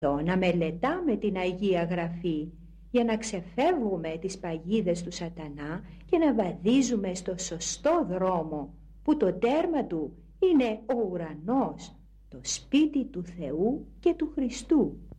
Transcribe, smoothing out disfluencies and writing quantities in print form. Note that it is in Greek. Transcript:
Να μελετάμε την Αγία Γραφή για να ξεφεύγουμε τις παγίδες του σατανά και να βαδίζουμε στο σωστό δρόμο που το τέρμα του είναι ο ουρανός, το σπίτι του Θεού και του Χριστού.